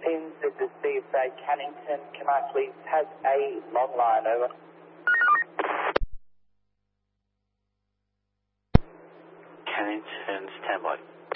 Philippines, this is CSA Cannington. Can I please have a long line, over? Cannington, standby.